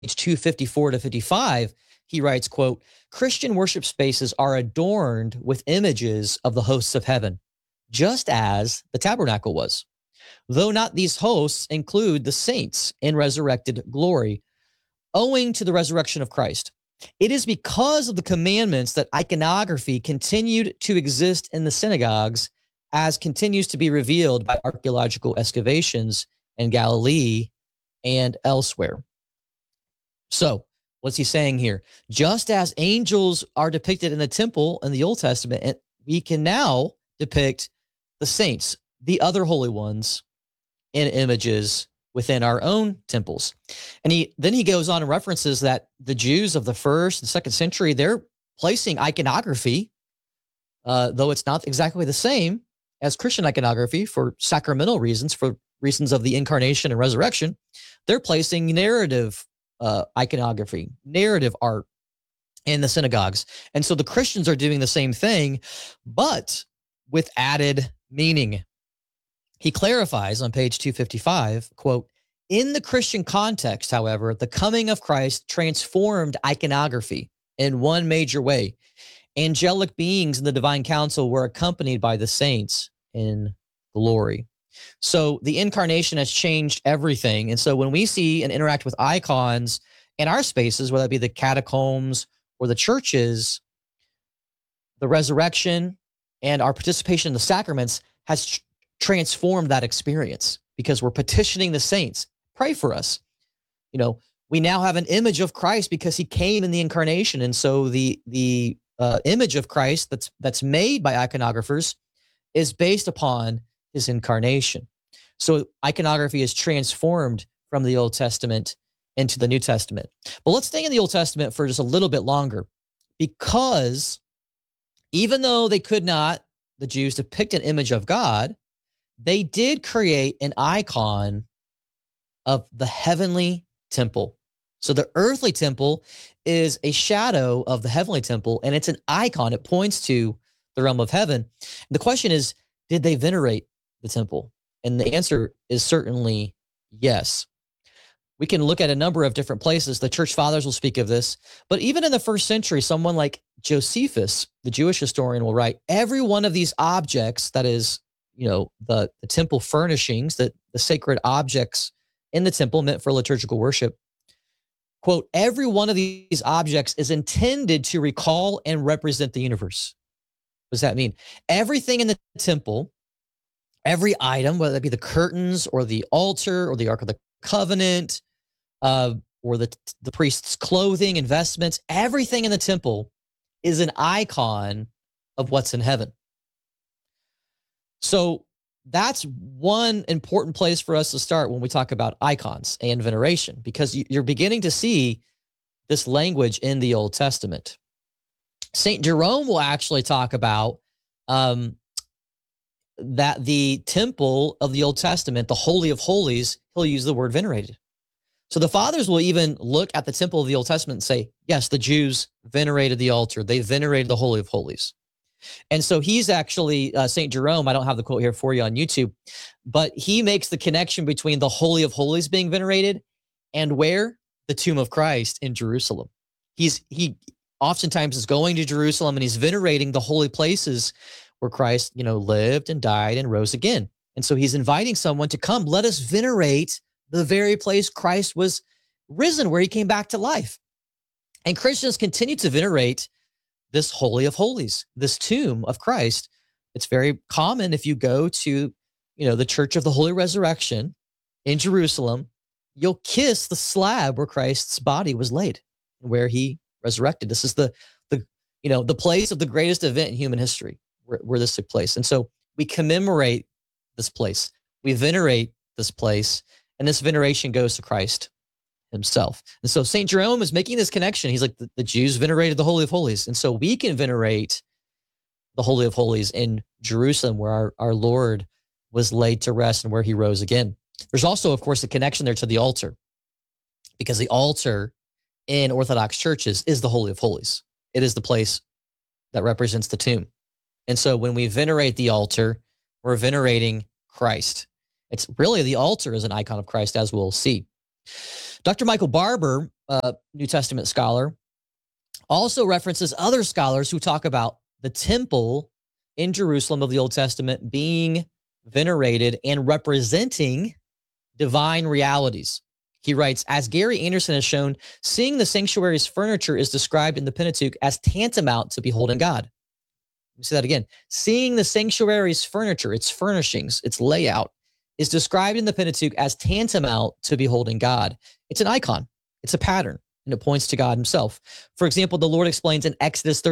254 to 55, he writes, quote, Christian worship spaces are adorned with images of the hosts of heaven, just as the tabernacle was. Though not these hosts include the saints in resurrected glory, owing to the resurrection of Christ. It is because of the commandments that iconography continued to exist in the synagogues, as continues to be revealed by archaeological excavations in Galilee and elsewhere. So, what's he saying here? Just as angels are depicted in the temple in the Old Testament, we can now depict the saints, the other holy ones, in images within our own temples. And then he goes on and references that the Jews of the 1st and 2nd century, they're placing iconography, though it's not exactly the same as Christian iconography for sacramental reasons, for reasons of the incarnation and resurrection. They're placing narrative iconography, narrative art in the synagogues. And so the Christians are doing the same thing, but with added meaning. He clarifies on page 255, quote, in the Christian context, however, the coming of Christ transformed iconography in one major way. Angelic beings in the divine council were accompanied by the saints in glory. So the incarnation has changed everything. And so when we see and interact with icons in our spaces, whether it be the catacombs or the churches, the resurrection and our participation in the sacraments has transformed that experience, because we're petitioning the saints, pray for us. You know, we now have an image of Christ because he came in the incarnation. And so the image of Christ that's made by iconographers is based upon his incarnation. So iconography is transformed from the Old Testament into the New Testament. But let's stay in the Old Testament for just a little bit longer, because even though they could not, the Jews, depict an image of God, they did create an icon of the heavenly temple. So the earthly temple is a shadow of the heavenly temple, and it's an icon. It points to the realm of heaven. And the question is, did they venerate the temple? And the answer is certainly yes. We can look at a number of different places. The church fathers will speak of this. But even in the 1st century, someone like Josephus, the Jewish historian, will write, every one of these objects, that is, you know, the temple furnishings, the sacred objects in the temple meant for liturgical worship, quote, every one of these objects is intended to recall and represent the universe. What does that mean? Everything in the temple, every item, whether it be the curtains or the altar or the Ark of the Covenant, or the priest's clothing and vestments, everything in the temple is an icon of what's in heaven. So that's one important place for us to start when we talk about icons and veneration, because you're beginning to see this language in the Old Testament. St. Jerome will actually talk about that the temple of the Old Testament, the Holy of Holies, he'll use the word venerated. So the fathers will even look at the temple of the Old Testament and say, yes, the Jews venerated the altar. They venerated the Holy of Holies. And so he's actually, St. Jerome, I don't have the quote here for you on YouTube, but he makes the connection between the Holy of Holies being venerated and where? The tomb of Christ in Jerusalem. He oftentimes is going to Jerusalem and he's venerating the holy places where Christ, you know, lived and died and rose again. And so he's inviting someone to come, let us venerate the very place Christ was risen, where he came back to life. And Christians continue to venerate this Holy of Holies, this tomb of Christ. It's very common if you go to, you know, the Church of the Holy Resurrection in Jerusalem, you'll kiss the slab where Christ's body was laid, where he resurrected. This is the place of the greatest event in human history, where this took place. And so we commemorate this place. We venerate this place, and this veneration goes to Christ himself. And so St. Jerome is making this connection. He's like, the Jews venerated the Holy of Holies. And so we can venerate the Holy of Holies in Jerusalem, where our Lord was laid to rest and where he rose again. There's also, of course, a connection there to the altar, because the altar in Orthodox churches is the Holy of Holies. It is the place that represents the tomb. And so when we venerate the altar, we're venerating Christ. It's really, the altar is an icon of Christ, as we'll see. Dr. Michael Barber, New Testament scholar, also references other scholars who talk about the temple in Jerusalem of the Old Testament being venerated and representing divine realities. He writes, as Gary Anderson has shown, seeing the sanctuary's furniture is described in the Pentateuch as tantamount to beholding God. Let me say that again. Seeing the sanctuary's furniture, its furnishings, its layout, is described in the Pentateuch as tantamount to beholding God. It's an icon. It's a pattern, and it points to God himself. For example, the Lord explains in Exodus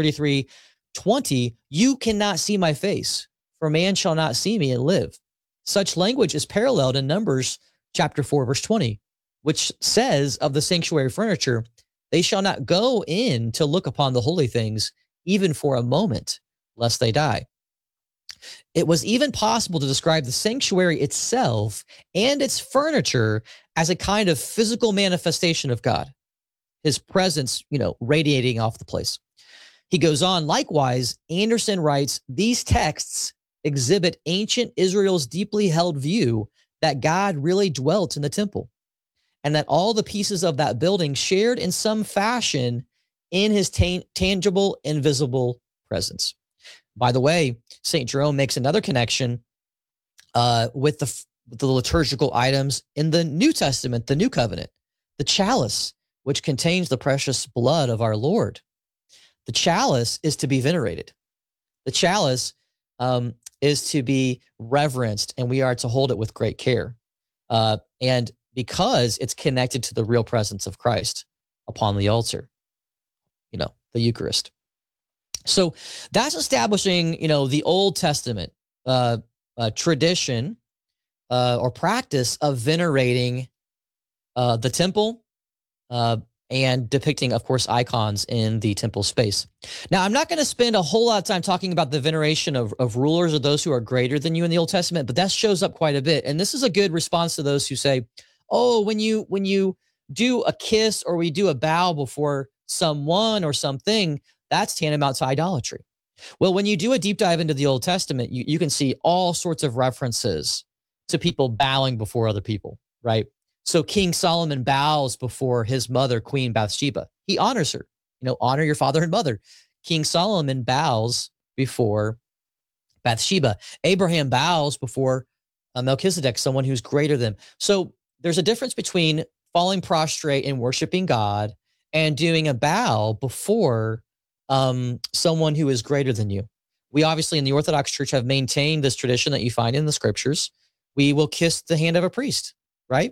33:20, you cannot see my face, for man shall not see me and live. Such language is paralleled in Numbers chapter 4, verse 20, which says of the sanctuary furniture, they shall not go in to look upon the holy things, even for a moment, lest they die. It was even possible to describe the sanctuary itself and its furniture as a kind of physical manifestation of God, his presence, radiating off the place. He goes on, likewise, Anderson writes, these texts exhibit ancient Israel's deeply held view that God really dwelt in the temple and that all the pieces of that building shared in some fashion in his tangible, invisible presence. By the way, St. Jerome makes another connection with the liturgical items in the New Testament, the New Covenant, the chalice, which contains the precious blood of our Lord. The chalice is to be venerated. The chalice is to be reverenced, and we are to hold it with great care. And because it's connected to the real presence of Christ upon the altar, the Eucharist. So that's establishing, the Old Testament tradition or practice of venerating the temple and depicting, of course, icons in the temple space. Now, I'm not going to spend a whole lot of time talking about the veneration of rulers or those who are greater than you in the Old Testament, but that shows up quite a bit. And this is a good response to those who say, oh, when you do a kiss or we do a bow before someone or something, that's tantamount to idolatry. Well, when you do a deep dive into the Old Testament, you can see all sorts of references to people bowing before other people, right? So King Solomon bows before his mother, Queen Bathsheba. He honors her, honor your father and mother. King Solomon bows before Bathsheba. Abraham bows before Melchizedek, someone who's greater than. So there's a difference between falling prostrate and worshiping God and doing a bow before someone who is greater than you. We obviously in the Orthodox Church have maintained this tradition that you find in the scriptures. We will kiss the hand of a priest, right?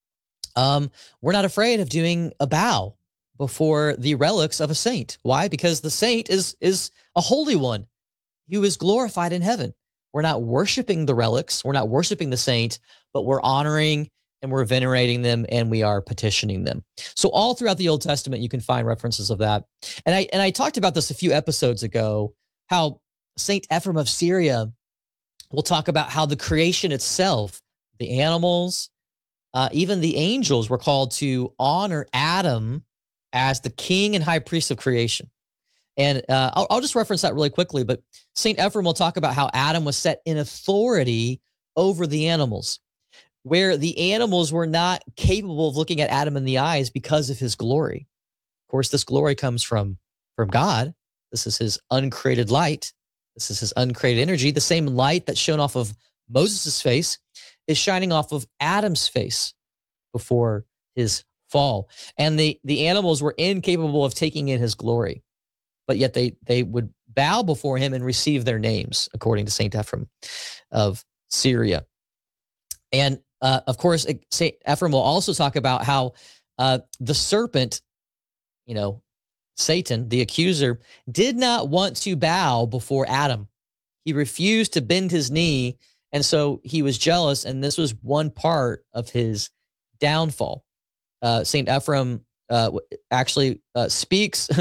We're not afraid of doing a bow before the relics of a saint. Why? Because the saint is a holy one who is glorified in heaven. We're not worshiping the relics. We're not worshiping the saint, but we're honoring and we're venerating them and we are petitioning them. So all throughout the Old Testament, you can find references of that. And I talked about this a few episodes ago, how Saint Ephrem of Syria will talk about how the creation itself, the animals, even the angels were called to honor Adam as the king and high priest of creation. And I'll just reference that really quickly, but Saint Ephrem will talk about how Adam was set in authority over the animals, where the animals were not capable of looking at Adam in the eyes because of his glory. Of course, this glory comes from God. This is his uncreated light. This is his uncreated energy. The same light that shone off of Moses' face is shining off of Adam's face before his fall. And the animals were incapable of taking in his glory, but yet they would bow before him and receive their names, according to Saint Ephrem of Syria. And of course, Saint Ephrem will also talk about how the serpent, Satan, the accuser, did not want to bow before Adam. He refused to bend his knee, and so he was jealous, and this was one part of his downfall. Saint Ephrem actually speaks,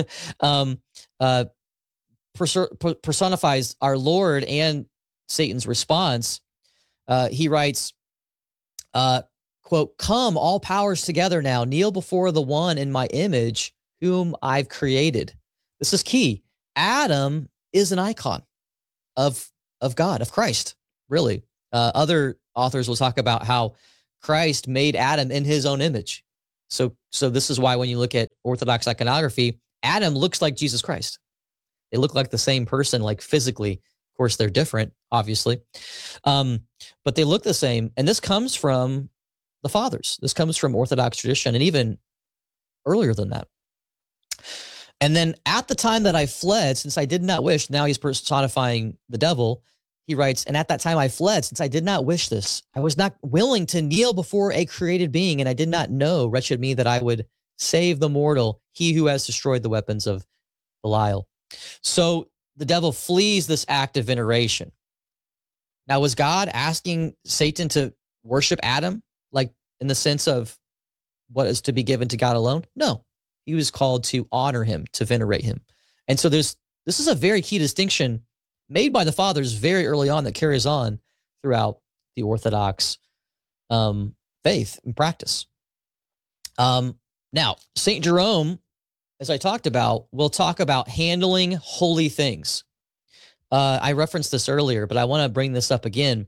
personifies our Lord and Satan's response. He writes, quote, "Come, all powers together now, kneel before the one in my image, whom I've created." This is key. Adam is an icon of God, of Christ, really. Other authors will talk about how Christ made Adam in his own image. So this is why when you look at Orthodox iconography, Adam looks like Jesus Christ. They look like the same person, like physically. Of course, they're different, obviously, but they look the same. And this comes from the fathers. This comes from Orthodox tradition, and even earlier than that. And then at the time that I fled, since I did not wish, now he's personifying the devil. He writes, and at that time I fled, since I did not wish this. I was not willing to kneel before a created being, and I did not know, wretched me, that I would save the mortal, he who has destroyed the weapons of Belial. So the devil flees this act of veneration. Now, was God asking Satan to worship Adam, like in the sense of what is to be given to God alone? No. He was called to honor him, to venerate him. And so this is a very key distinction made by the fathers very early on that carries on throughout the Orthodox faith and practice. Now, St. Jerome, as I talked about, will talk about handling holy things. I referenced this earlier, but I want to bring this up again.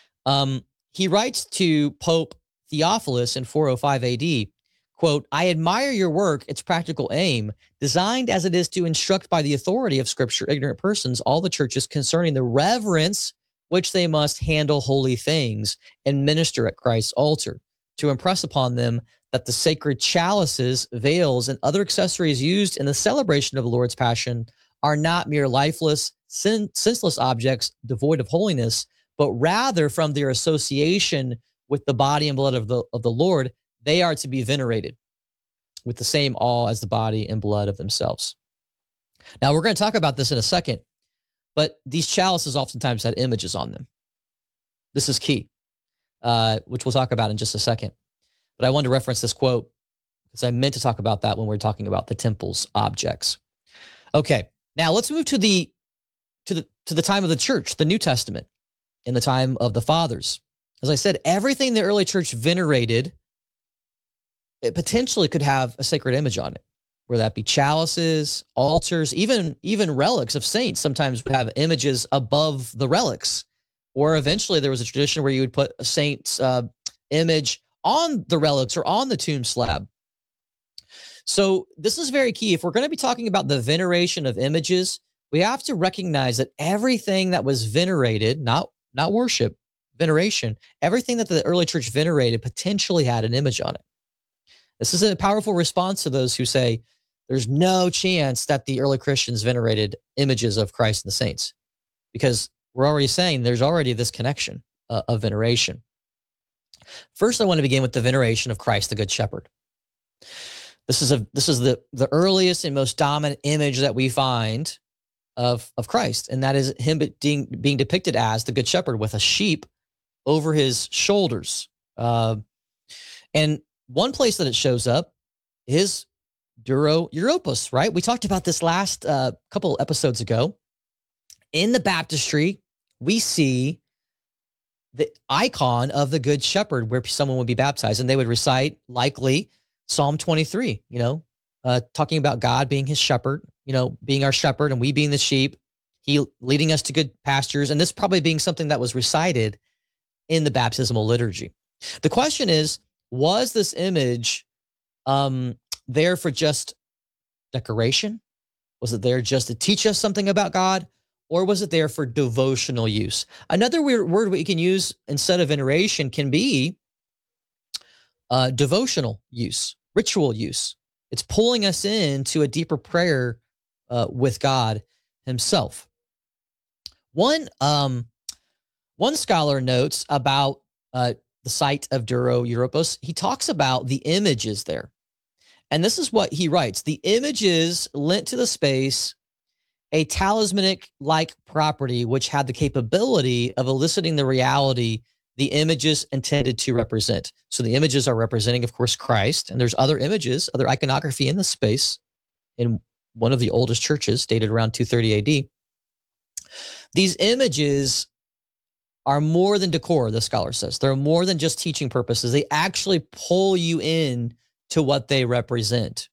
He writes to Pope Theophilus in 405 AD, quote, I admire your work, its practical aim, designed as it is to instruct by the authority of Scripture ignorant persons, all the churches concerning the reverence which they must handle holy things and minister at Christ's altar, to impress upon them that the sacred chalices, veils, and other accessories used in the celebration of the Lord's Passion are not mere lifeless, senseless objects devoid of holiness, but rather from their association with the body and blood of the Lord, they are to be venerated with the same awe as the body and blood of themselves. Now, we're going to talk about this in a second, but these chalices oftentimes had images on them. This is key, which we'll talk about in just a second. But I wanted to reference this quote because I meant to talk about that when we were talking about the temple's objects. Okay, now let's move to the time of the church, the New Testament, in the time of the fathers. As I said, everything the early church venerated, it potentially could have a sacred image on it, whether that be chalices, altars, even relics of saints sometimes would have images above the relics. Or eventually there was a tradition where you would put a saint's image on the relics or on the tomb slab. So this is very key. If we're going to be talking about the veneration of images, we have to recognize that everything that was venerated, not worship, veneration, everything that the early church venerated potentially had an image on it. This is a powerful response to those who say there's no chance that the early Christians venerated images of Christ and the saints, because we're already saying there's already this connection of veneration. First, I want to begin with the veneration of Christ, the Good Shepherd. This is the earliest and most dominant image that we find of Christ, and that is him being depicted as the Good Shepherd with a sheep over his shoulders. And one place that it shows up is Duro Europos, right? We talked about this last couple episodes ago. In the baptistry, we see the icon of the Good Shepherd where someone would be baptized, and they would recite likely Psalm 23, talking about God being his shepherd, being our shepherd and we being the sheep, he leading us to good pastures. And this probably being something that was recited in the baptismal liturgy. The question is, was this image there for just decoration? Was it there just to teach us something about God? Or was it there for devotional use? Another weird word we can use instead of veneration can be devotional use, ritual use. It's pulling us into a deeper prayer with God himself. One scholar notes about the site of Duro Europos. He talks about the images there. And this is what he writes. The images lent to the space a talismanic-like property which had the capability of eliciting the reality the images intended to represent. So the images are representing, of course, Christ, and there's other images, other iconography in the space in one of the oldest churches dated around 230 AD. These images are more than decor, the scholar says. They're more than just teaching purposes. They actually pull you in to what they represent.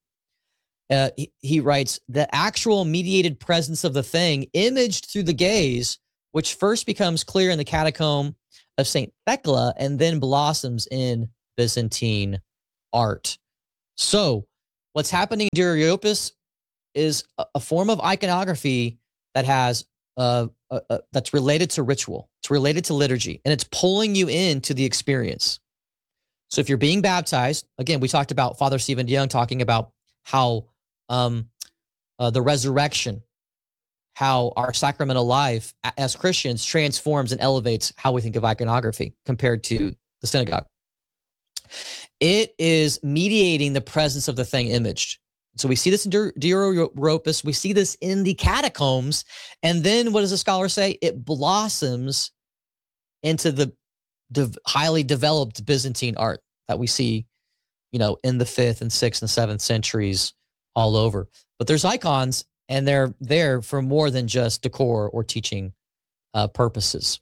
He writes, the actual mediated presence of the thing imaged through the gaze, which first becomes clear in the catacomb of St. Thecla and then blossoms in Byzantine art. So what's happening in Duriopus is a form of iconography that has that's related to ritual. It's related to liturgy, and it's pulling you into the experience. So if you're being baptized, again, we talked about Father Stephen DeYoung talking about how the resurrection, how our sacramental life as Christians transforms and elevates how we think of iconography compared to the synagogue. It is mediating the presence of the thing imaged. So we see this in Duriopus. We see this in the catacombs. And then what does the scholar say? It blossoms into the highly developed Byzantine art that we see, in the 5th and 6th and 7th centuries all over. But there's icons, and they're there for more than just decor or teaching purposes.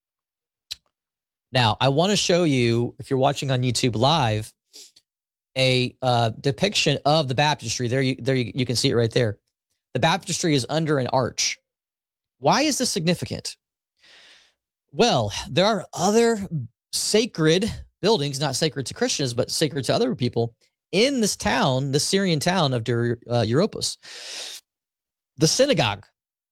Now, I want to show you, if you're watching on YouTube Live, a depiction of the baptistry. There you can see it right there. The baptistry is under an arch. Why is this significant? Well, there are other sacred buildings, not sacred to Christians, but sacred to other people in this town, the Syrian town of Europos. The synagogue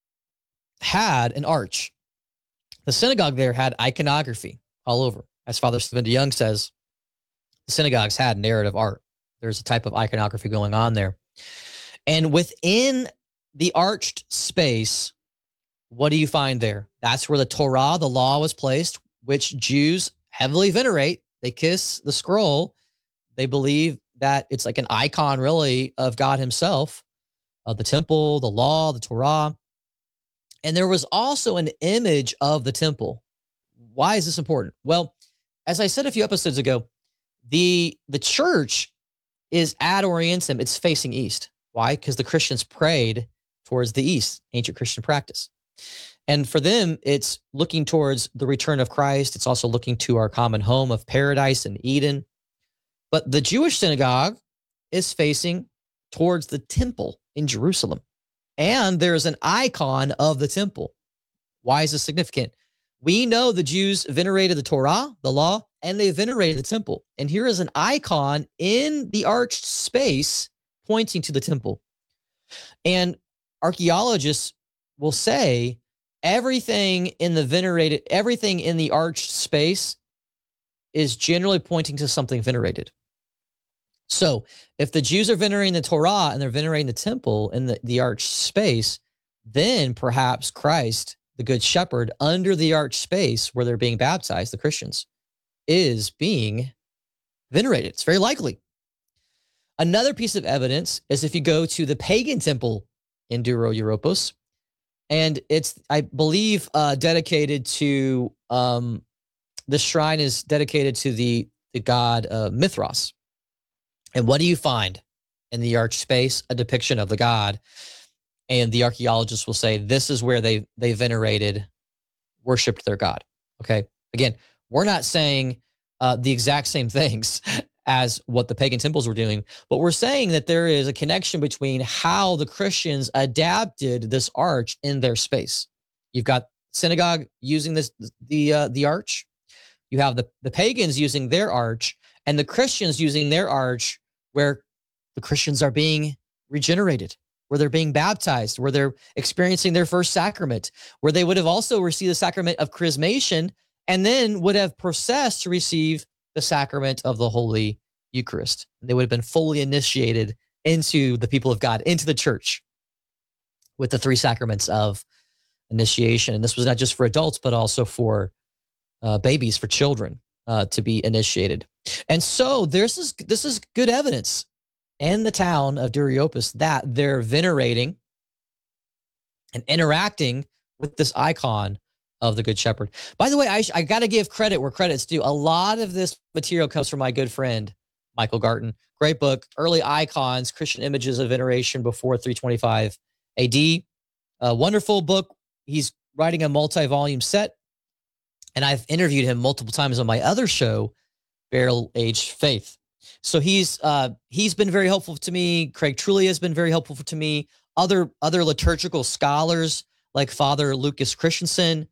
had an arch. The synagogue there had iconography all over. As Father Stephen DeYoung says, the synagogues had narrative art. There's a type of iconography going on there. And within the arched space, what do you find there? That's where the Torah, the law, was placed, which Jews heavily venerate. They kiss the scroll. They believe that it's like an icon, really, of God himself, of the temple, the law, the Torah. And there was also an image of the temple. Why is this important? Well, as I said a few episodes ago, the church is ad orientem. It's facing east. Why? Because the Christians prayed towards the east, ancient Christian practice. And for them, it's looking towards the return of Christ. It's also looking to our common home of paradise and Eden. But the Jewish synagogue is facing towards the temple in Jerusalem. And there's an icon of the temple. Why is this significant? We know the Jews venerated the Torah, the law, and they venerated the temple. And here is an icon in the arched space pointing to the temple. And archaeologists will say everything in the arched space is generally pointing to something venerated. So if the Jews are venerating the Torah and they're venerating the temple in the arched space, then perhaps Christ, the Good Shepherd, under the arched space where they're being baptized, the Christians, is being venerated. It's very likely. Another piece of evidence is if you go to the pagan temple in Duriopos, and it's, I believe, dedicated to, the shrine is dedicated to the god Mithras. And what do you find in the arched space? A depiction of the god. And the archaeologists will say this is where they venerated, worshiped their god. Okay. Again, we're not saying the exact same things as what the pagan temples were doing, but we're saying that there is a connection between how the Christians adapted this arch in their space. You've got synagogue using the arch. You have the pagans using their arch, and the Christians using their arch, where the Christians are being regenerated, where they're being baptized, where they're experiencing their first sacrament, where they would have also received the sacrament of chrismation and then would have processed to receive the sacrament of the Holy Eucharist. They would have been fully initiated into the people of God, into the church, with the 3 sacraments of initiation. And this was not just for adults, but also for babies, for children to be initiated. And so this is good evidence in the town of Duriopos that they're venerating and interacting with this icon of the Good Shepherd. By the way, I got to give credit where credit's due. A lot of this material comes from my good friend, Michael Garten. Great book, Early Icons, Christian Images of Veneration Before 325 AD. A wonderful book. He's writing a multi-volume set, and I've interviewed him multiple times on my other show, Barrel Age Faith. So he's been very helpful to me. Craig Trulli has been very helpful to me. Other liturgical scholars like Father Lucas Christensen,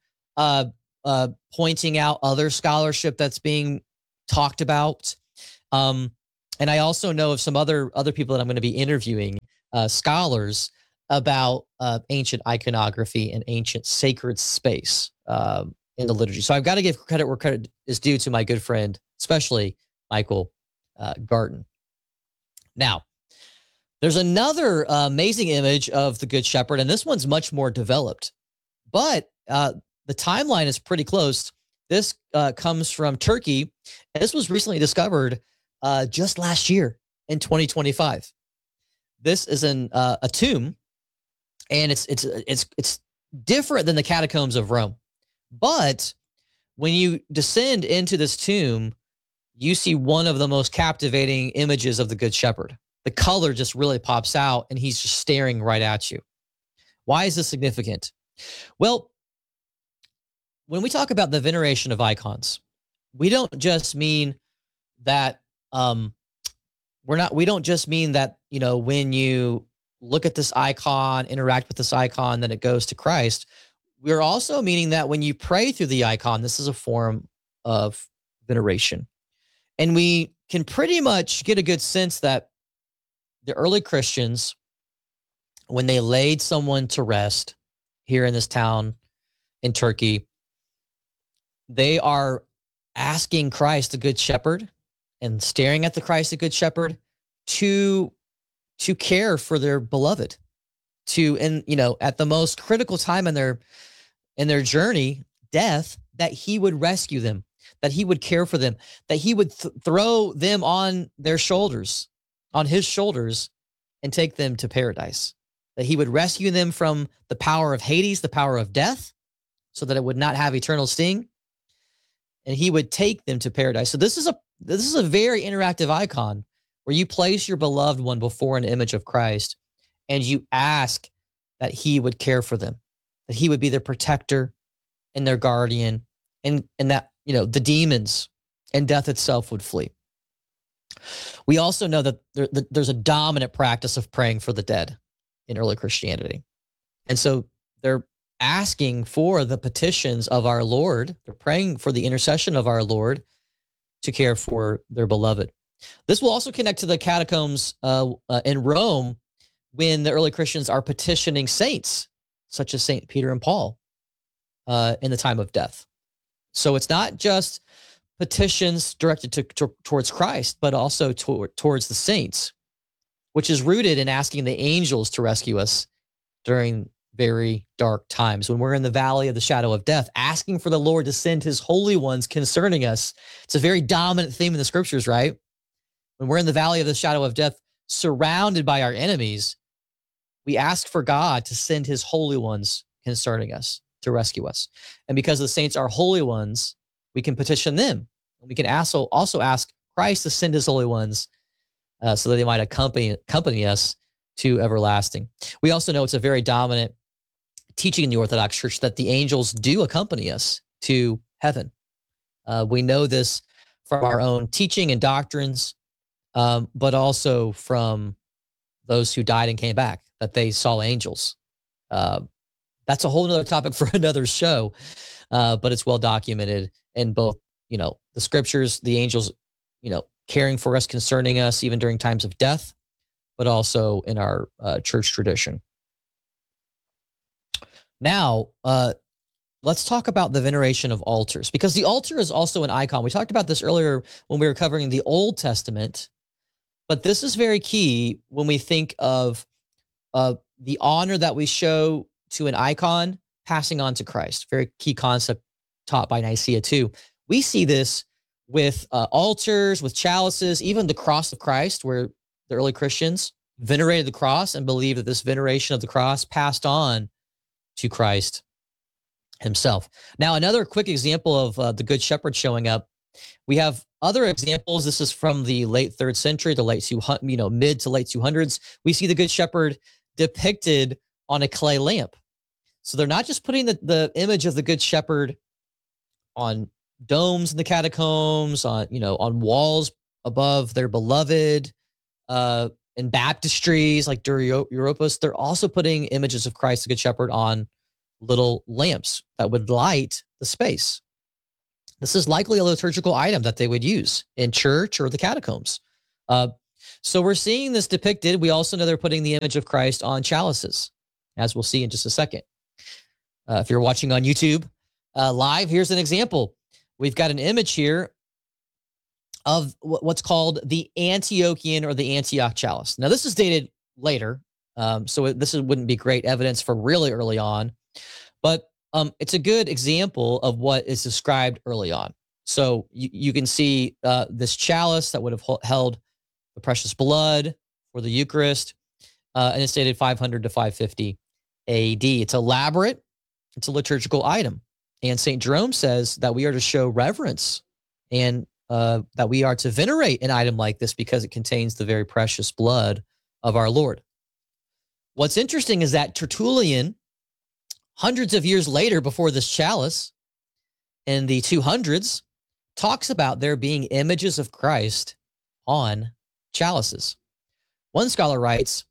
pointing out other scholarship that's being talked about. And I also know of some other people that I'm going to be interviewing, scholars about ancient iconography and ancient sacred space in the liturgy. So I've got to give credit where credit is due to my good friend, especially Michael Garten. Now, there's another amazing image of the Good Shepherd, and this one's much more developed, but the timeline is pretty close. This comes from Turkey, and this was recently discovered just last year in 2025. This is a tomb, and it's different than the catacombs of Rome. But when you descend into this tomb, you see one of the most captivating images of the Good Shepherd. The color just really pops out, and he's just staring right at you. Why is this significant? Well, when we talk about the veneration of icons, we don't just mean that we don't just mean that, when you look at this icon, interact with this icon, then it goes to Christ. We're also meaning that when you pray through the icon, this is a form of veneration. And we can pretty much get a good sense that the early Christians, when they laid someone to rest here in this town in Turkey, they are asking Christ, the Good Shepherd, and staring at the Christ, the Good Shepherd, to care for their beloved, at the most critical time in their journey, death, that he would rescue them, that he would care for them, that he would throw them on his shoulders, and take them to paradise, that he would rescue them from the power of Hades, the power of death, so that it would not have eternal sting, and he would take them to paradise. So this is a very interactive icon where you place your beloved one before an image of Christ, and you ask that he would care for them, that he would be their protector and their guardian, and that the demons and death itself would flee. We also know that there's a dominant practice of praying for the dead in early Christianity. And so they're asking for the petitions of our Lord. They're praying for the intercession of our Lord to care for their beloved. This will also connect to the catacombs in Rome, when the early Christians are petitioning saints, such as St. Peter and Paul, in the time of death. So it's not just petitions directed towards Christ, but also towards the saints, which is rooted in asking the angels to rescue us during very dark times. When we're in the valley of the shadow of death, asking for the Lord to send his holy ones concerning us. It's a very dominant theme in the scriptures, right? When we're in the valley of the shadow of death, surrounded by our enemies, we ask for God to send his holy ones concerning us to rescue us. And because the saints are holy ones, we can petition them. We can also ask Christ to send his holy ones so that they might accompany us to everlasting. We also know it's a very dominant teaching in the Orthodox Church that the angels do accompany us to heaven. We know this from our own teaching and doctrines, but also from those who died and came back, that they saw angels. That's a whole other topic for another show, but it's well documented in both, the scriptures, the angels, caring for us, concerning us, even during times of death, but also in our church tradition. Now, let's talk about the veneration of altars, because the altar is also an icon. We talked about this earlier when we were covering the Old Testament, but this is very key when we think of the honor that we show to an icon passing on to Christ. Very key concept taught by Nicaea too. We see this with altars, with chalices, even the cross of Christ, where the early Christians venerated the cross and believed that this veneration of the cross passed on to Christ himself. Now, another quick example of the Good Shepherd showing up. We have other examples. This is from the late 3rd century, the mid to late 200s. We see the Good Shepherd depicted on a clay lamp. So they're not just putting the image of the Good Shepherd on domes in the catacombs, on walls above their beloved, in baptistries like Europos. They're also putting images of Christ, the Good Shepherd, on little lamps that would light the space. This is likely a liturgical item that they would use in church or the catacombs So we're seeing this depicted. We also know they're putting the image of Christ on chalices, as we'll see in just a second. If you're watching on YouTube live, here's an example. We've got an image here of what's called the Antiochian or the Antioch chalice. Now, this is dated later, so this wouldn't be great evidence for really early on, but it's a good example of what is described early on. So you can see this chalice that would have held the precious blood for the Eucharist, and it's dated 500 to 550 AD. It's elaborate. It's a liturgical item. And St. Jerome says that we are to show reverence and that we are to venerate an item like this because it contains the very precious blood of our Lord. What's interesting is that Tertullian, hundreds of years later before this chalice, in the 200s, talks about there being images of Christ on chalices. One scholar writes,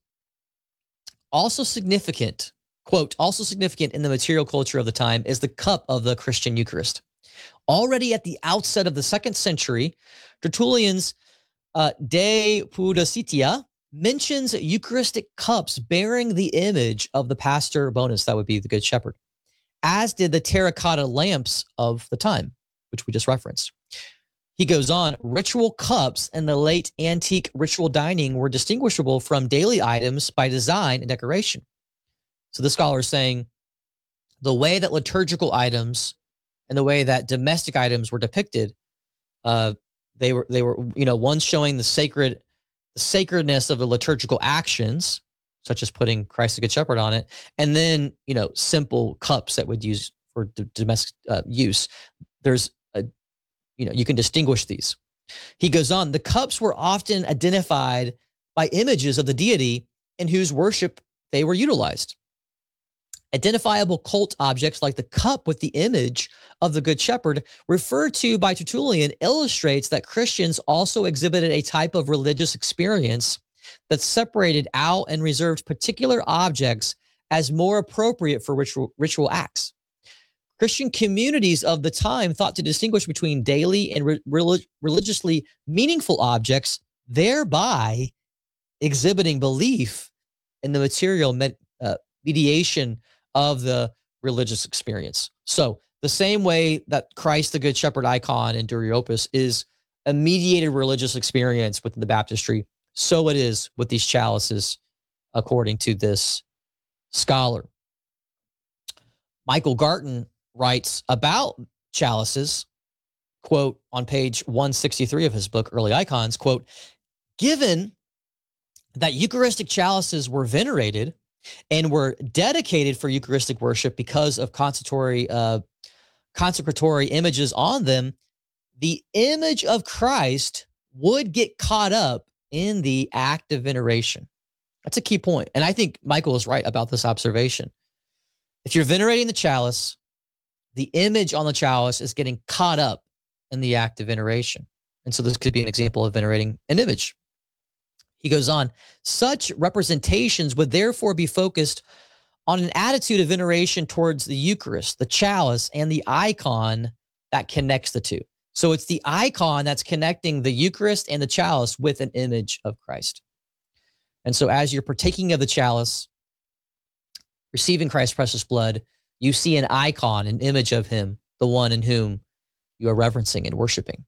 also significant, quote, also significant in the material culture of the time is the cup of the Christian Eucharist. Already at the outset of the 2nd century, Tertullian's De Pudicitia mentions Eucharistic cups bearing the image of the Pastor Bonus, that would be the Good Shepherd, as did the terracotta lamps of the time, which we just referenced. He goes on, ritual cups in the late antique ritual dining were distinguishable from daily items by design and decoration. So the scholar is saying the way that liturgical items and the way that domestic items were depicted, they were, one showing the sacredness of the liturgical actions, such as putting Christ the Good Shepherd on it, and then, simple cups that would use for domestic use. There's you can distinguish these. He goes on, the cups were often identified by images of the deity in whose worship they were utilized. Identifiable cult objects like the cup with the image of the Good Shepherd, referred to by Tertullian, illustrates that Christians also exhibited a type of religious experience that separated out and reserved particular objects as more appropriate for ritual acts. Christian communities of the time thought to distinguish between daily and religiously meaningful objects, thereby exhibiting belief in the material mediation of the religious experience. So the same way that Christ the Good Shepherd icon in Durio is a mediated religious experience within the baptistry, so it is with these chalices, according to this scholar. Michael Garton writes about chalices, quote, on page 163 of his book, Early Icons, quote, given that Eucharistic chalices were venerated and were dedicated for Eucharistic worship because of consecratory images on them, the image of Christ would get caught up in the act of veneration. That's a key point. And I think Michael is right about this observation. If you're venerating the chalice, the image on the chalice is getting caught up in the act of veneration. And so this could be an example of venerating an image. He goes on, such representations would therefore be focused on an attitude of veneration towards the Eucharist, the chalice, and the icon that connects the two. So it's the icon that's connecting the Eucharist and the chalice with an image of Christ. And so as you're partaking of the chalice, receiving Christ's precious blood, you see an icon, an image of him, the one in whom you are reverencing and worshiping.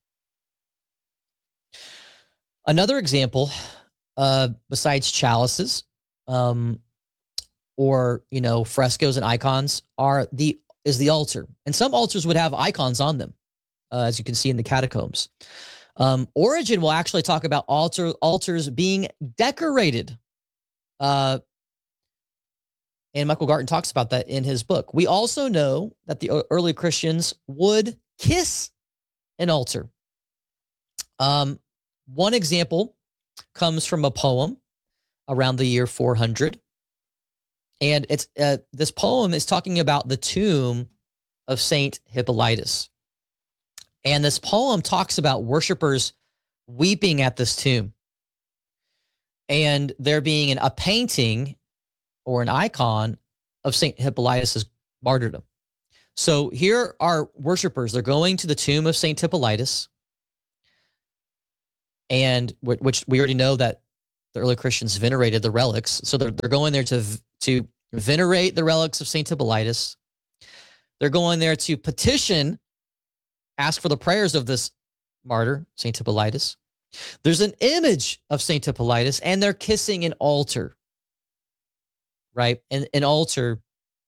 Another example, besides chalices, or frescoes and icons, is the altar. And some altars would have icons on them, as you can see in the catacombs. Origen will actually talk about altars being decorated. And Michael Garton talks about that in his book. We also know that the early Christians would kiss an altar. One example comes from a poem around the year 400. And it's this poem is talking about the tomb of Saint Hippolytus. And this poem talks about worshipers weeping at this tomb. And there being a painting or an icon of St. Hippolytus' martyrdom. So here are worshipers. They're going to the tomb of St. Hippolytus. and which we already know that the early Christians venerated the relics. So they're going there to venerate the relics of Saint Hippolytus. They're going there to petition, ask for the prayers of this martyr, Saint Hippolytus. There's an image of Saint Hippolytus, and they're kissing an altar, right? And an altar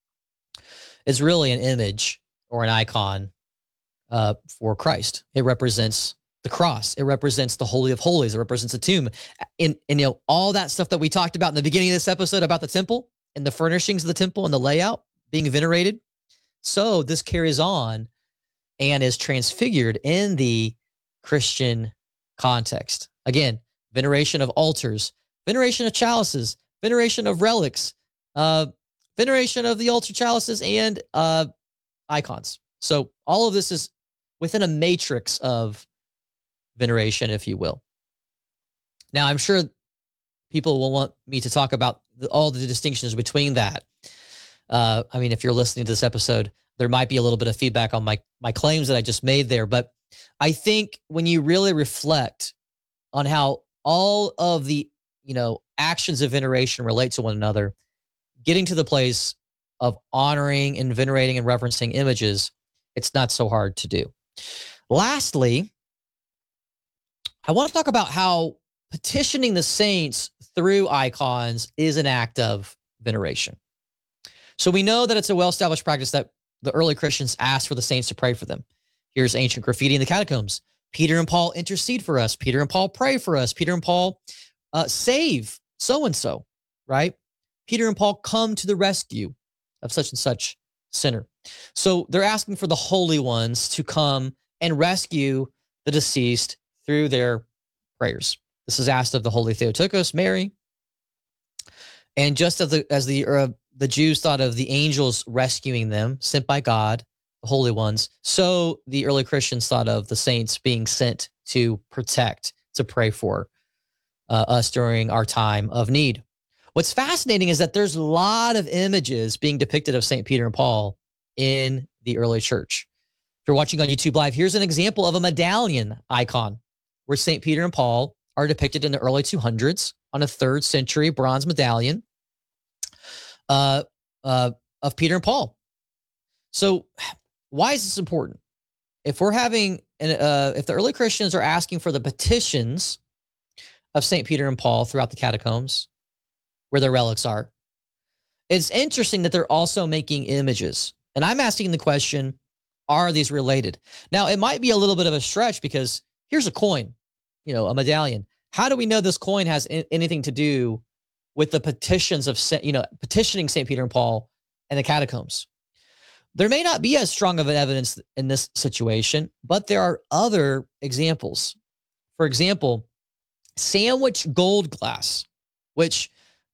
is really an image or an icon for Christ. It represents the cross. It represents the Holy of Holies. It represents the tomb. And all that stuff that we talked about in the beginning of this episode about the temple and the furnishings of the temple and the layout being venerated. So this carries on and is transfigured in the Christian context. Again, veneration of altars, veneration of chalices, veneration of relics, veneration of the altar chalices and icons. So all of this is within a matrix of veneration, if you will. Now, I'm sure people will want me to talk about all the distinctions between that. I mean, if you're listening to this episode, there might be a little bit of feedback on my claims that I just made there. But I think when you really reflect on how all of the, actions of veneration relate to one another, getting to the place of honoring and venerating and reverencing images, it's not so hard to do. Lastly, I want to talk about how petitioning the saints through icons is an act of veneration. So we know that it's a well-established practice that the early Christians asked for the saints to pray for them. Here's ancient graffiti in the catacombs. Peter and Paul intercede for us. Peter and Paul pray for us. Peter and Paul save so-and-so, right? Peter and Paul come to the rescue of such and such sinner. So they're asking for the holy ones to come and rescue the deceased through their prayers. This is asked of the Holy Theotokos, Mary. And just as the Jews thought of the angels rescuing them, sent by God, the holy ones, so the early Christians thought of the saints being sent to protect, to pray for us during our time of need. What's fascinating is that there's a lot of images being depicted of St. Peter and Paul in the early church. If you're watching on YouTube Live, here's an example of a medallion icon where St. Peter and Paul are depicted in the early 200s on a 3rd century bronze medallion of Peter and Paul. So why is this important? If we're having, if the early Christians are asking for the petitions of St. Peter and Paul throughout the catacombs, where their relics are, it's interesting that they're also making images. And I'm asking the question, are these related? Now, it might be a little bit of a stretch because here's a coin, a medallion. How do we know this coin has anything to do with the petitions of, petitioning St. Peter and Paul and the catacombs? There may not be as strong of an evidence in this situation, but there are other examples. For example, sandwich gold glass, which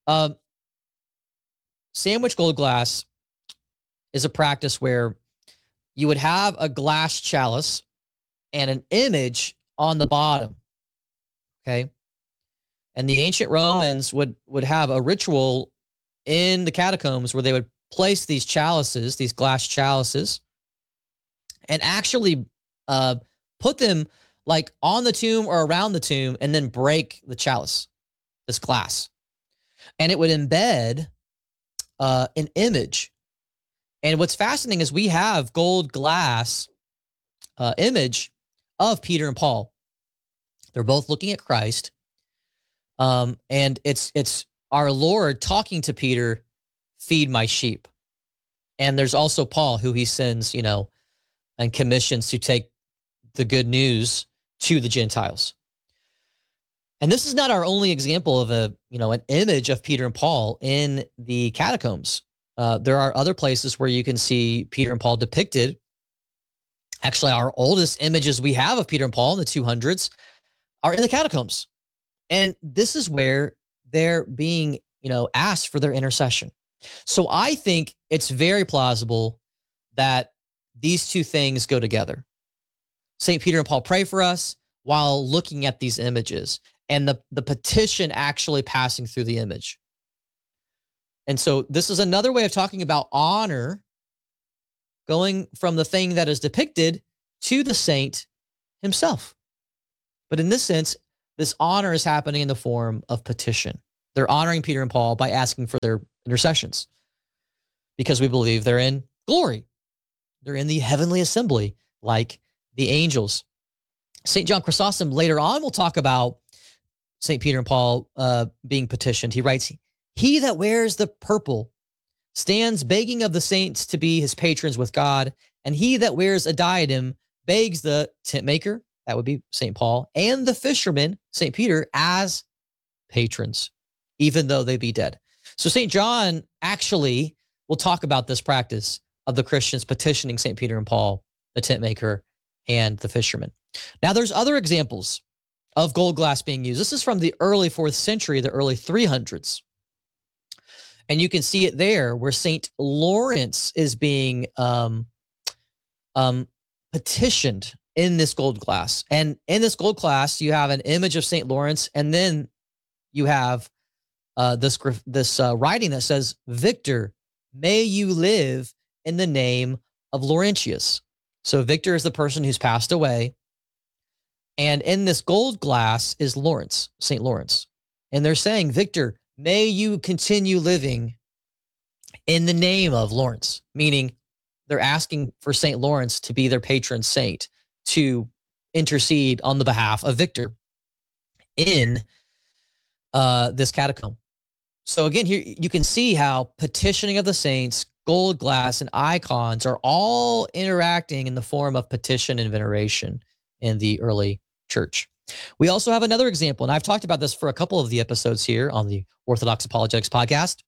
sandwich gold glass is a practice where you would have a glass chalice and an image on the bottom. Okay. And the ancient Romans would have a ritual in the catacombs where they would place these chalices, these glass chalices, and actually put them like on the tomb or around the tomb and then break the chalice, this glass. And it would embed an image. And what's fascinating is we have gold glass image of Peter and Paul. They're both looking at Christ. And it's our Lord talking to Peter, feed my sheep. And there's also Paul, who he sends, and commissions to take the good news to the Gentiles. And this is not our only example of an image of Peter and Paul in the catacombs. There are other places where you can see Peter and Paul depicted. Actually, our oldest images we have of Peter and Paul in the 200s are in the catacombs. And this is where they're being, asked for their intercession. So I think it's very plausible that these two things go together. St. Peter and Paul pray for us while looking at these images, and the petition actually passing through the image. And so this is another way of talking about honor, going from the thing that is depicted to the saint himself. But in this sense, this honor is happening in the form of petition. They're honoring Peter and Paul by asking for their intercessions because we believe they're in glory. They're in the heavenly assembly like the angels. St. John Chrysostom later on will talk about St. Peter and Paul being petitioned. He writes, "He that wears the purple stands begging of the saints to be his patrons with God, and he that wears a diadem begs the tent maker," that would be St. Paul, "and the fisherman," St. Peter, as patrons, even though they be dead. So St. John actually will talk about this practice of the Christians petitioning St. Peter and Paul, the tent maker, and the fisherman. Now, there's other examples of gold glass being used. This is from the early 4th century, the early 300s. And you can see it there where St. Lawrence is being petitioned in this gold glass. And in this gold glass, you have an image of St. Lawrence, and then you have this writing that says, "Victor, may you live in the name of Laurentius." So Victor is the person who's passed away. And in this gold glass is Lawrence, St. Lawrence. And they're saying, "Victor, may you continue living in the name of Lawrence," meaning they're asking for St. Lawrence to be their patron saint, to intercede on the behalf of Victor in this catacomb. So again, here you can see how petitioning of the saints, gold glass, and icons are all interacting in the form of petition and veneration in the early church. We also have another example, and I've talked about this for a couple of the episodes here on the Orthodox Apologetics podcast.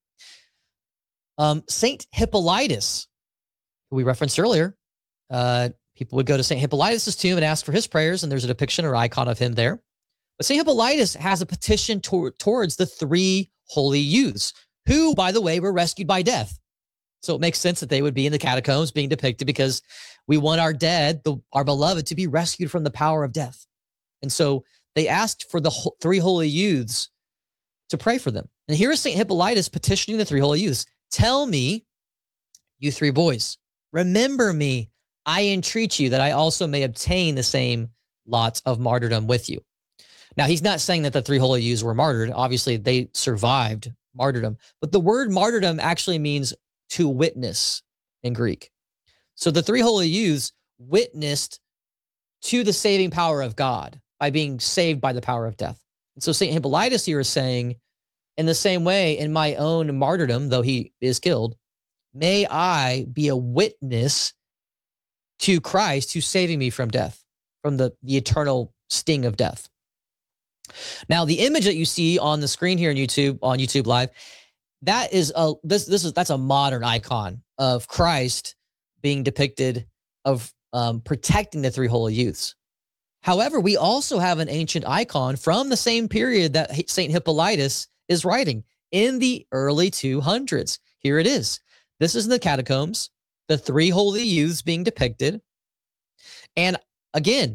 Saint Hippolytus, who we referenced earlier, people would go to Saint Hippolytus' tomb and ask for his prayers, and there's a depiction or icon of him there. But Saint Hippolytus has a petition towards the 3 holy youths, who, by the way, were rescued by death. So it makes sense that they would be in the catacombs being depicted because we want our dead, our beloved, to be rescued from the power of death. And so they asked for the 3 holy youths to pray for them. And here is St. Hippolytus petitioning the 3 holy youths. "Tell me, you 3 boys, remember me, I entreat you, that I also may obtain the same lot of martyrdom with you." Now, he's not saying that the 3 holy youths were martyred. Obviously, they survived martyrdom. But the word martyrdom actually means to witness in Greek. So the 3 holy youths witnessed to the saving power of God by being saved by the power of death. And so St. Hippolytus here is saying, in the same way, in my own martyrdom, though he is killed, may I be a witness to Christ who's saving me from death, from the eternal sting of death. Now, the image that you see on the screen here on YouTube Live, that is that's a modern icon of Christ being depicted of protecting the 3 holy youths. However, we also have an ancient icon from the same period that St. Hippolytus is writing in the early 200s. Here it is. This is in the catacombs, the 3 holy youths being depicted. And again,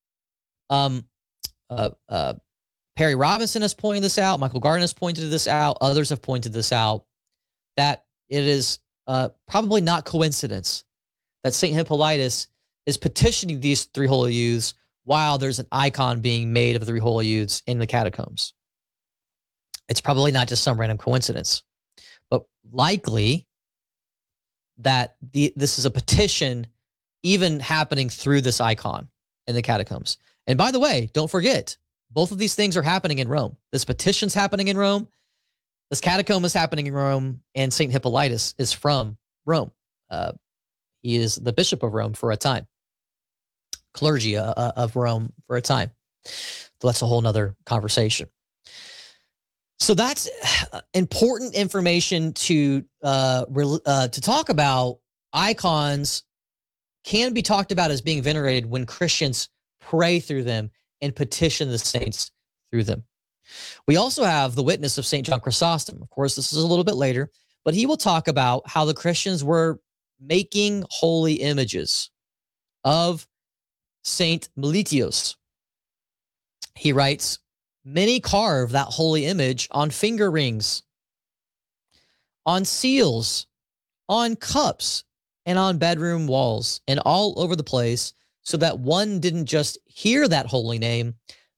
Perry Robinson has pointed this out. Michael Garden has pointed this out. Others have pointed this out, that it is probably not coincidence that St. Hippolytus is petitioning these 3 holy youths while there's an icon being made of the 3 holy youths in the catacombs. It's probably not just some random coincidence, but likely that this is a petition even happening through this icon in the catacombs. And by the way, don't forget, both of these things are happening in Rome. This petition's happening in Rome. This catacomb is happening in Rome, and St. Hippolytus is from Rome. He is the bishop of Rome for a time, clergy of Rome for a time. So that's a whole nother conversation. So that's important information to talk about. Icons can be talked about as being venerated when Christians pray through them and petition the saints through them. We also have the witness of St. John Chrysostom. Of course, this is a little bit later, but he will talk about how the Christians were making holy images of Saint Melitios. He writes, "Many carve that holy image on finger rings, on seals, on cups, and on bedroom walls, and all over the place, so that one didn't just hear that holy name,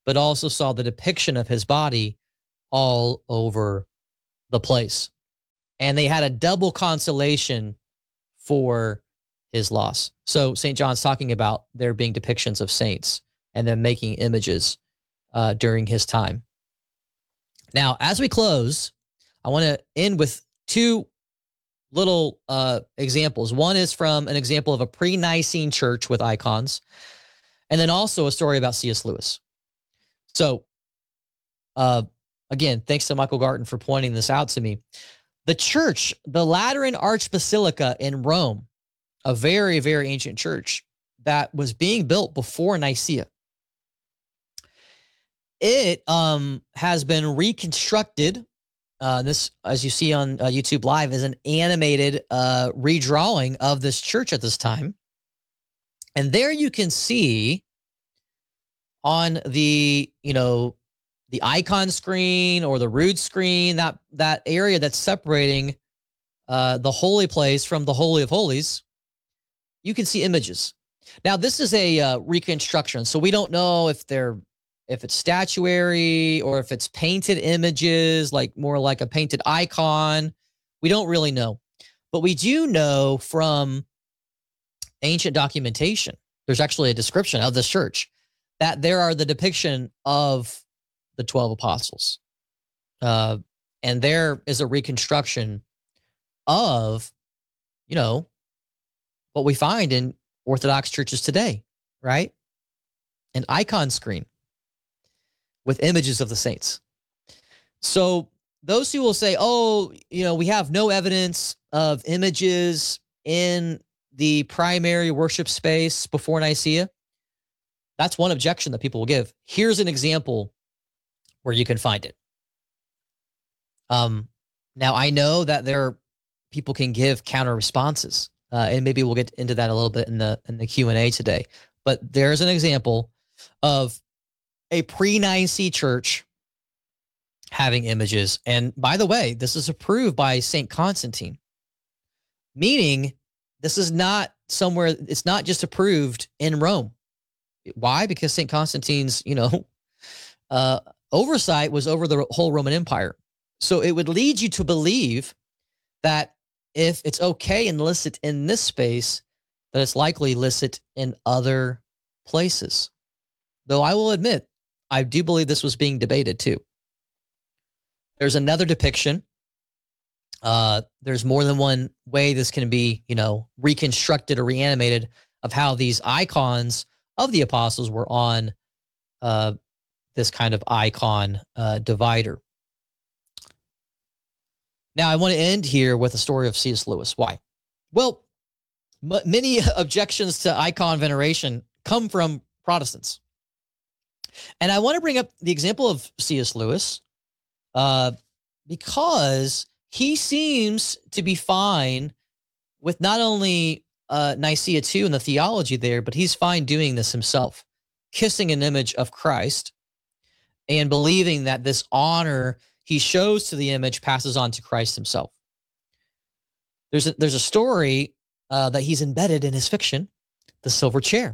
but also saw the depiction of his body all over the place. And they had a double consolation for his loss. So St. John's talking about there being depictions of saints and then making images during his time. Now, as we close, I want to end with two little examples. One is from an example of a pre-Nicene church with icons, and then also a story about C.S. Lewis. So, again, thanks to Michael Garten for pointing this out to me. The church, the Lateran Archbasilica in Rome, a very, very ancient church that was being built before Nicaea. It has been reconstructed. This, as you see on YouTube Live, is an animated redrawing of this church at this time. And there you can see on the, the icon screen or the rood screen, that area that's separating the holy place from the Holy of Holies, you can see images. Now, this is a reconstruction, so we don't know if it's statuary or if it's painted images, like more like a painted icon. We don't really know. But we do know from ancient documentation, there's actually a description of this church, that there are the depiction of the 12 apostles. And there is a reconstruction of, what we find in Orthodox churches today, right? An icon screen with images of the saints. So those who will say, we have no evidence of images in the primary worship space before Nicaea, that's one objection that people will give. Here's an example where you can find it. Now, I know that people can give counter responses, and maybe we'll get into that a little bit in the Q&A today. But there's an example of a pre-Nicene church having images. And by the way, this is approved by St. Constantine, meaning this is not somewhere, it's not just approved in Rome. Why? Because St. Constantine's, oversight was over the whole Roman Empire. So it would lead you to believe that if it's okay and licit in this space, that it's likely licit in other places. Though I will admit, I do believe this was being debated too. There's another depiction. There's more than one way this can be, reconstructed or reanimated, of how these icons of the apostles were on this kind of icon divider. Now, I want to end here with a story of C.S. Lewis. Why? Well, many objections to icon veneration come from Protestants. And I want to bring up the example of C.S. Lewis because he seems to be fine with not only Nicaea II and the theology there, but he's fine doing this himself, kissing an image of Christ and believing that this honor he shows to the image passes on to Christ himself. There's a story that he's embedded in his fiction, The Silver Chair.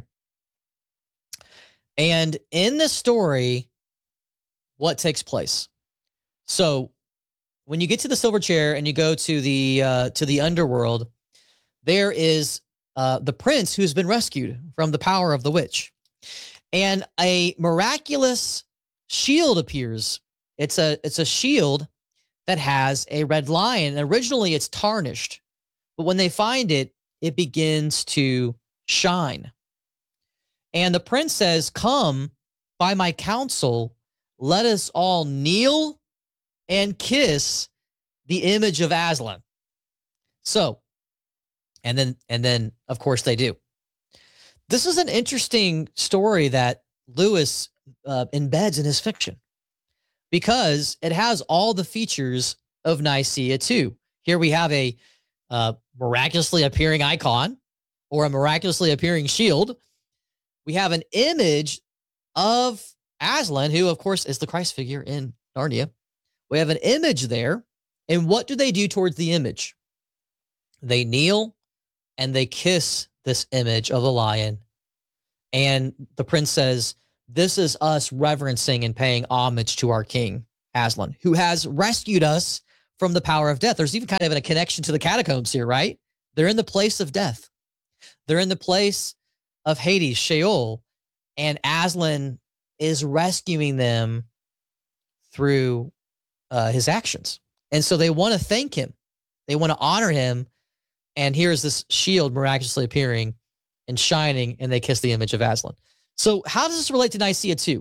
And in this story, what takes place? So when you get to the Silver Chair and you go to the underworld, there is the prince who's been rescued from the power of the witch. And a miraculous shield appears. It's a shield that has a red lion. And originally it's tarnished, but when they find it, it begins to shine. And the prince says, "Come by my counsel, let us all kneel and kiss the image of Aslan." So, and then of course they do. This is an interesting story that Lewis embeds in his fiction because it has all the features of Nicaea II. Here we have a miraculously appearing icon or a miraculously appearing shield. We have an image of Aslan, who, of course, is the Christ figure in Narnia. We have an image there. And what do they do towards the image? They kneel and they kiss this image of the lion. And the prince says, This is us reverencing and paying homage to our king, Aslan, who has rescued us from the power of death. There's even kind of a connection to the catacombs here, right? They're in the place of death. They're in the place of Hades, Sheol, and Aslan is rescuing them through his actions. And so they want to thank him. They want to honor him. And here's this shield miraculously appearing and shining, and they kiss the image of Aslan. So how does this relate to Nicaea 2?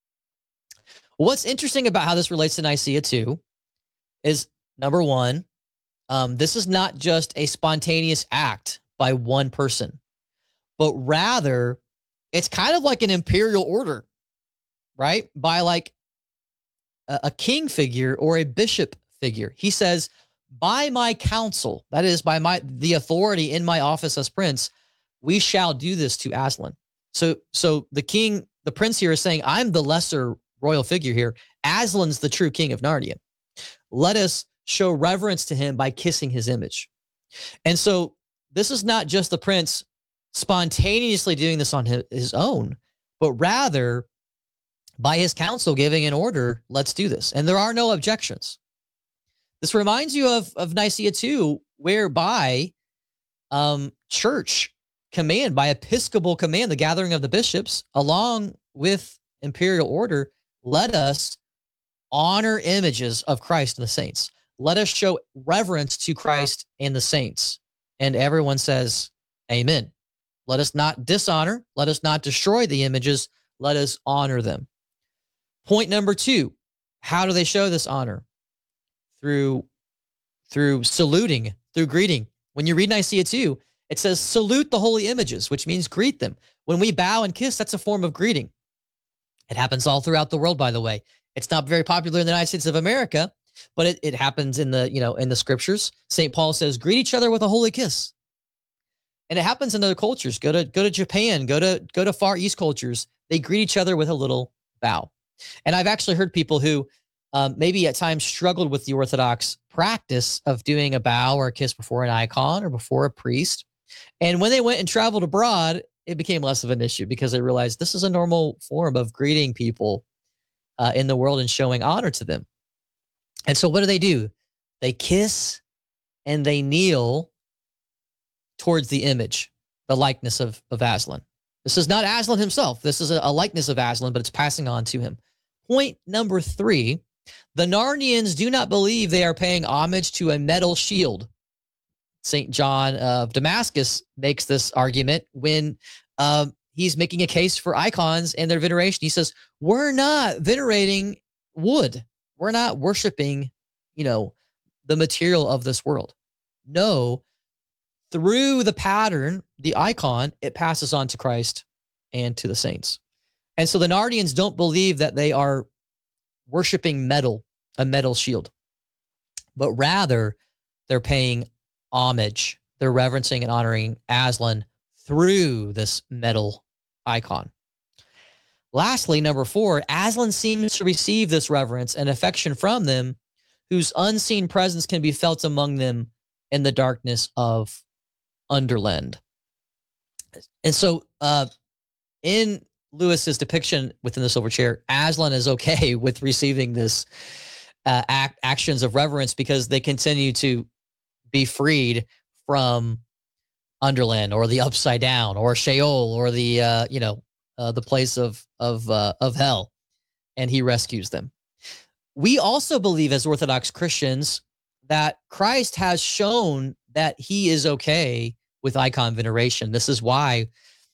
What's interesting about how this relates to Nicaea 2 is, number one, this is not just a spontaneous act by one person, but rather it's kind of like an imperial order, right? By like a king figure or a bishop figure. He says, by my counsel, that is by the authority in my office as prince, we shall do this to Aslan. So the prince here is saying, I'm the lesser royal figure here. Aslan's the true king of Narnia. Let us show reverence to him by kissing his image. And so this is not just the prince spontaneously doing this on his own, but rather by his council giving an order, let's do this. And there are no objections. This reminds you of Nicaea 2, whereby church command, by episcopal command, the gathering of the bishops, along with imperial order, let us honor images of Christ and the saints. Let us show reverence to Christ and the saints. And everyone says, amen. Let us not dishonor. Let us not destroy the images. Let us honor them. Point number 2, how do they show this honor? Through saluting, through greeting. When you read Nicaea 2, it says salute the holy images, which means greet them. When we bow and kiss, that's a form of greeting. It happens all throughout the world, by the way. It's not very popular in the United States of America, but it happens in the scriptures. St. Paul says, greet each other with a holy kiss. And it happens in other cultures. Go to Japan, go to Far East cultures. They greet each other with a little bow. And I've actually heard people who maybe at times struggled with the Orthodox practice of doing a bow or a kiss before an icon or before a priest. And when they went and traveled abroad, it became less of an issue because they realized this is a normal form of greeting people in the world and showing honor to them. And so what do? They kiss and they kneel towards the image, the likeness of Aslan. This is not Aslan himself. This is a likeness of Aslan, but it's passing on to him. Point number 3, the Narnians do not believe they are paying homage to a metal shield. St. John of Damascus makes this argument when he's making a case for icons and their veneration. He says, we're not venerating wood. We're not worshiping, the material of this world. No, through the pattern, the icon, it passes on to Christ and to the saints. And so the Narnians don't believe that they are worshiping metal, a metal shield, but rather they're paying homage. They're reverencing and honoring Aslan through this metal icon. Lastly, number 4, Aslan seems to receive this reverence and affection from them, whose unseen presence can be felt among them in the darkness of Underland. And so in Lewis's depiction within the silver chair, Aslan is okay with receiving this actions of reverence because they continue to be freed from Underland or the Upside Down or Sheol or the place of hell, and he rescues them. We also believe as Orthodox Christians that Christ has shown that he is okay with icon veneration. This is why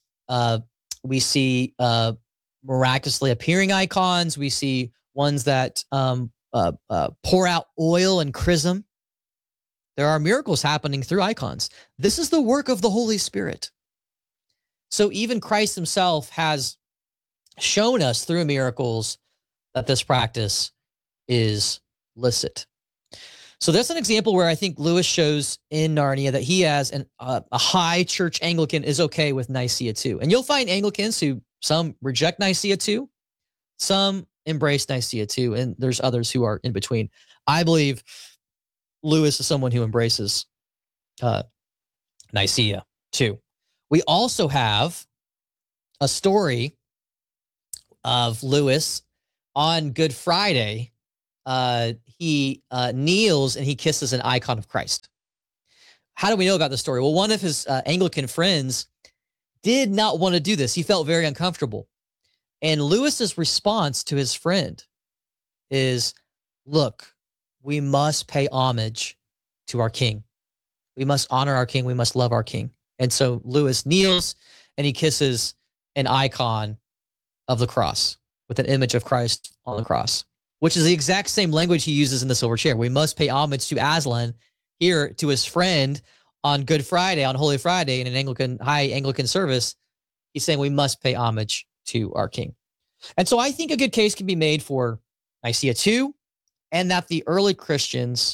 we see miraculously appearing icons. We see ones that pour out oil and chrism. There are miracles happening through icons. This is the work of the Holy Spirit. So even Christ himself has shown us through miracles that this practice is licit. So that's an example where I think Lewis shows in Narnia that he as a high church Anglican is okay with Nicaea 2. And you'll find Anglicans who some reject Nicaea 2, some embrace Nicaea 2, and there's others who are in between. I believe Lewis is someone who embraces Nicaea 2. We also have a story of Lewis on Good Friday. He kneels and he kisses an icon of Christ. How do we know about this story? Well, one of his Anglican friends did not want to do this. He felt very uncomfortable. And Lewis's response to his friend is, look, we must pay homage to our king. We must honor our king. We must love our king. And so Lewis kneels and he kisses an icon of the cross with an image of Christ on the cross, which is the exact same language he uses in the silver chair. We must pay homage to Aslan here, to his friend on Good Friday, on Holy Friday, in an high Anglican service. He's saying we must pay homage to our king. And so I think a good case can be made for Nicaea II, and that the early Christians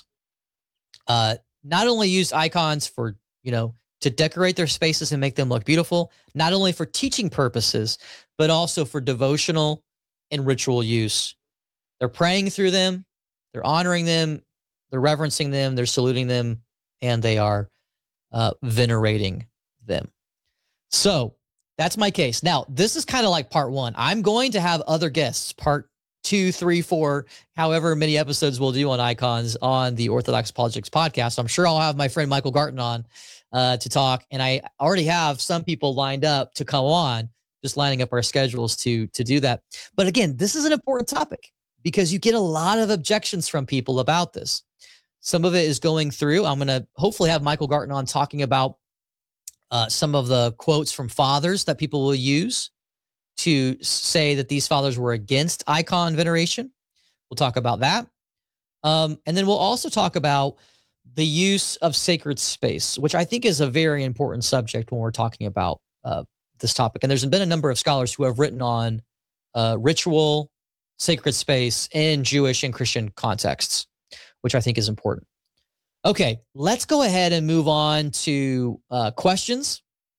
not only used icons for, to decorate their spaces and make them look beautiful, not only for teaching purposes, but also for devotional and ritual use. They're praying through them, they're honoring them, they're reverencing them, they're saluting them, and they are venerating them. So that's my case. Now, this is kind of like part one. I'm going to have other guests, part 2, 3, 4, however many episodes we'll do on icons on the Orthodox Apologetics podcast. I'm sure I'll have my friend Michael Garton on to talk, and I already have some people lined up to come on, just lining up our schedules to do that. But again, this is an important topic because you get a lot of objections from people about this. Some of it is going through. I'm going to hopefully have Michael Garton on talking about some of the quotes from fathers that people will use to say that these fathers were against icon veneration. We'll talk about that. And then we'll also talk about the use of sacred space, which I think is a very important subject when we're talking about this topic. And there's been a number of scholars who have written on ritual, sacred space in Jewish and Christian contexts, which I think is important. Okay, let's go ahead and move on to questions.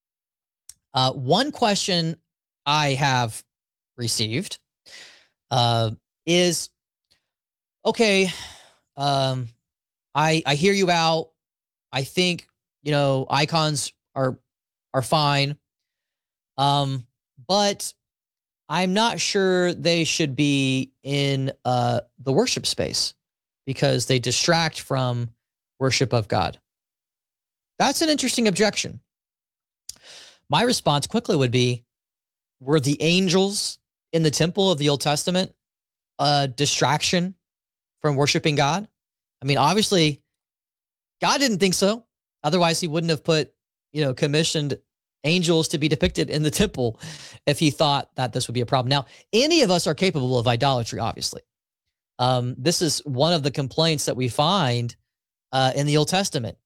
One question I have received is, okay, I hear you out. I think, icons are fine. But I'm not sure they should be in the worship space because they distract from worship of God. That's an interesting objection. My response quickly would be, were the angels in the temple of the Old Testament a distraction from worshiping God? I mean, obviously, God didn't think so. Otherwise, he wouldn't have put, commissioned angels to be depicted in the temple if he thought that this would be a problem. Now, any of us are capable of idolatry, obviously. This is one of the complaints that we find in the Old Testament.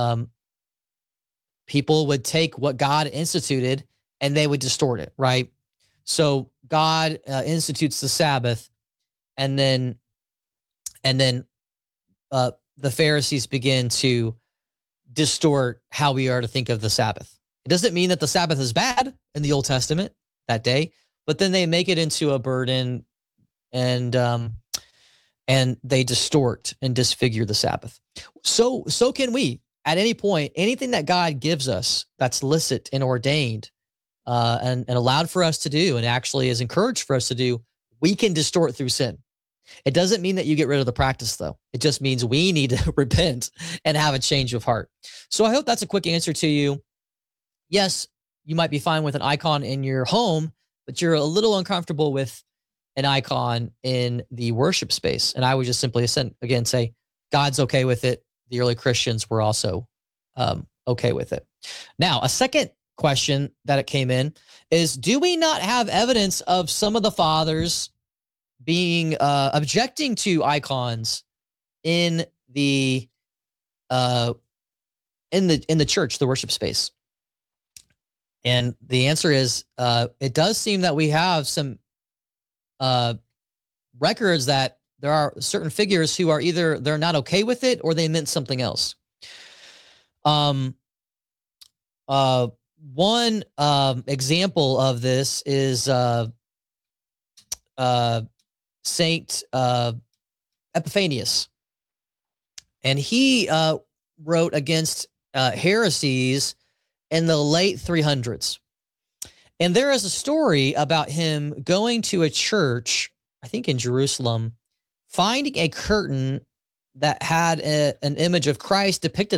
People would take what God instituted and they would distort it, right? So God institutes the Sabbath, and then the Pharisees begin to distort how we are to think of the Sabbath. It doesn't mean that the Sabbath is bad in the Old Testament that day, but then they make it into a burden, and they distort and disfigure the Sabbath. So can we, at any point, anything that God gives us that's licit and ordained and allowed for us to do, and actually is encouraged for us to do, we can distort through sin. It doesn't mean that you get rid of the practice, though. It just means we need to repent and have a change of heart. So I hope that's a quick answer to you. Yes, you might be fine with an icon in your home, but you're a little uncomfortable with an icon in the worship space. And I would just simply, again, say God's okay with it. The early Christians were also okay with it. Now, a second question that it came in is, do we not have evidence of some of the fathers being objecting to icons in the church, the worship space? And the answer is, it does seem that we have some records that there are certain figures who are either they're not okay with it or they meant something else. One example of this is Saint Epiphanius, and he wrote against heresies in the late 300s. And there is a story about him going to a church, I think in Jerusalem, finding a curtain that had an image of Christ depicted